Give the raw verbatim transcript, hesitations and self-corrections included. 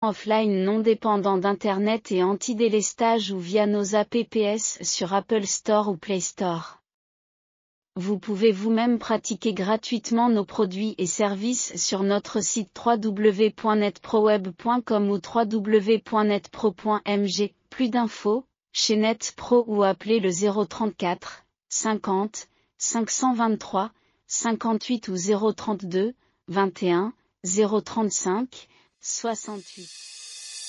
offline non dépendant d'Internet et anti-délestage ou via nos apps sur Apple Store ou Play Store. Vous pouvez vous-même pratiquer gratuitement nos produits et services sur notre site w w w point net pro web point com ou w w w point net pro point m g. Plus d'infos, chez NetPro ou appelez le zéro trente-quatre, cinquante, cinq cent vingt-trois, cinquante-huit ou zéro trente-deux, vingt et un, zéro trente-cinq, soixante-huit.